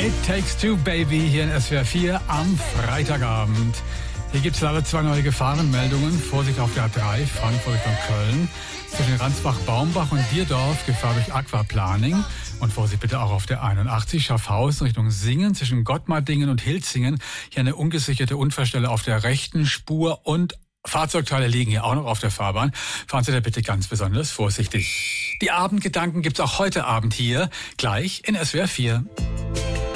It Takes Two, Baby, hier in SWR 4 am Freitagabend. Hier gibt es leider 2 neue Gefahrenmeldungen. Vorsicht auf der A3, Frankfurt Richtung Köln. Zwischen Ransbach-Baumbach und Dierdorf Gefahr durch Aquaplaning. Und Vorsicht bitte auch auf der 81 Schaffhausen Richtung Singen. Zwischen Gottmardingen und Hilzingen hier eine ungesicherte Unfallstelle auf der rechten Spur. Und Fahrzeugteile liegen hier auch noch auf der Fahrbahn. Fahren Sie da bitte ganz besonders vorsichtig. Die Abendgedanken gibt's auch heute Abend hier, gleich in SWR 4.